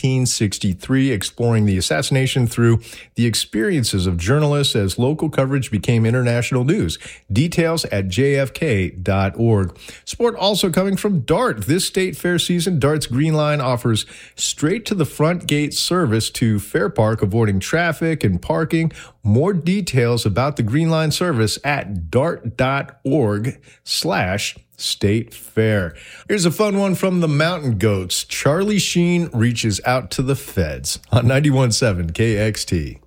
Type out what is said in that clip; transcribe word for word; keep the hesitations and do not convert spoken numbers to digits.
nineteen sixty-three, exploring the assassination through the experiences of journalists as local coverage became international news. Details at j f k dot org. Sport also coming from DART. This state fair season, DART's Green Line offers straight to the front gate service to Fair Park, avoiding traffic and parking. More details about the Green Line service at dart.org slash State Fair. Here's a fun one from the Mountain Goats. Charlie Sheen reaches out to the feds on ninety-one point seven K X T.